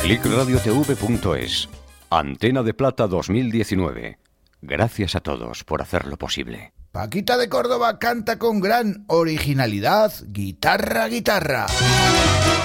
clickradiotv.es. Antena de Plata 2019. Gracias a todos por hacerlo posible. Paquita de Córdoba canta con gran originalidad, guitarra.